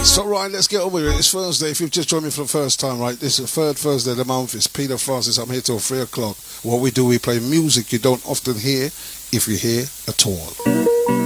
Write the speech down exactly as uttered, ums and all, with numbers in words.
So right, let's get on with it. It's Thursday. If you've just joined me for the first time, right, this is the third Thursday of the month. It's Peter Francis. I'm here till three o'clock. What we do, we play music you don't often hear, if you hear at all.